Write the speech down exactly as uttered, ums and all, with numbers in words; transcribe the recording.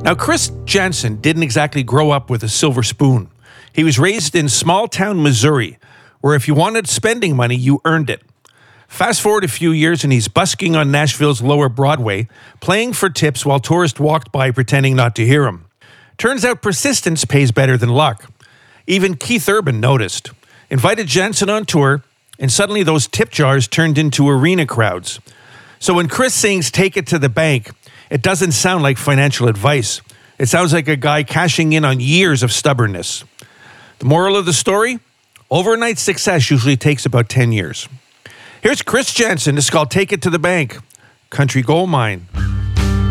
Now, Chris Jansen didn't exactly grow up with a silver spoon. He was raised in small-town Missouri, where if you wanted spending money, you earned it. Fast forward a few years and he's busking on Nashville's Lower Broadway, playing for tips while tourists walked by pretending not to hear him. Turns out persistence pays better than luck. Even Keith Urban noticed. Invited Jansen on tour, and suddenly those tip jars turned into arena crowds. So when Chris sings "Take It to the Bank," it doesn't sound like financial advice. It sounds like a guy cashing in on years of stubbornness. The moral of the story? Overnight success usually takes about ten years. Here's Chris Jansen. It's called "Take It to the Bank," Country Gold Mine.